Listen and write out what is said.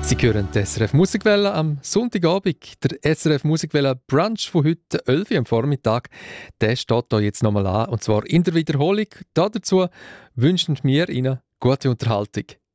Sie hören die SRF Musikwelle am Sonntagabend. Der SRF Musikwelle Brunch von heute 11 Uhr am Vormittag, der steht hier jetzt nochmal an, und zwar in der Wiederholung. Dazu wünschen wir Ihnen gute Unterhaltung.